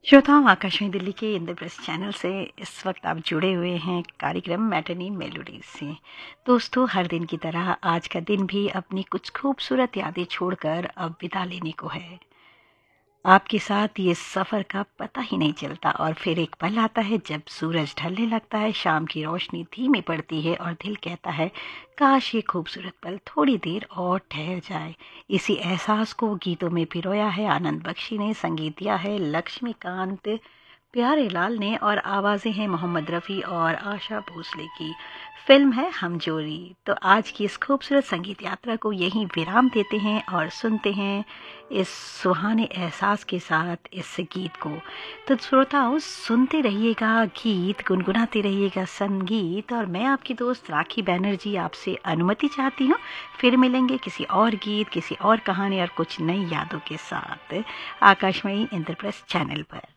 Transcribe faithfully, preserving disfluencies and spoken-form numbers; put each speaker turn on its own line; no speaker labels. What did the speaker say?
श्रोताओं, आकाशवाणी दिल्ली के इंद्रप्रस्थ चैनल से इस वक्त आप जुड़े हुए हैं कार्यक्रम मैटनी मेलोडीज से। दोस्तों, हर दिन की तरह आज का दिन भी अपनी कुछ खूबसूरत यादें छोड़कर अब विदा लेने को है। आपके साथ ये सफ़र का पता ही नहीं चलता और फिर एक पल आता है जब सूरज ढलने लगता है, शाम की रोशनी धीमी पड़ती है और दिल कहता है काश ये खूबसूरत पल थोड़ी देर और ठहर जाए। इसी एहसास को गीतों में पिरोया है आनंद बख्शी ने, संगीत दिया है लक्ष्मीकांत प्यारे लाल ने और आवाज़ें हैं मोहम्मद रफ़ी और आशा भोसले की। फिल्म है हम जोड़ी। तो आज की इस खूबसूरत संगीत यात्रा को यहीं विराम देते हैं और सुनते हैं इस सुहाने एहसास के साथ इस गीत को। तो श्रोताओं, सुनते रहिएगा गीत, गुनगुनाते रहिएगा संगीत, और मैं आपकी दोस्त राखी बैनर्जी आपसे अनुमति चाहती हूँ। फिर मिलेंगे किसी और गीत, किसी और कहानी और कुछ नई यादों के साथ आकाशवाणी इंद्रप्रस्थ चैनल पर।